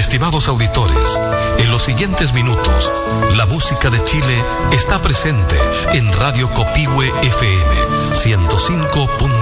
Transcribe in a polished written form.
Estimados auditores, en los siguientes minutos, la música de Chile está presente en Radio Copihue FM 105.1.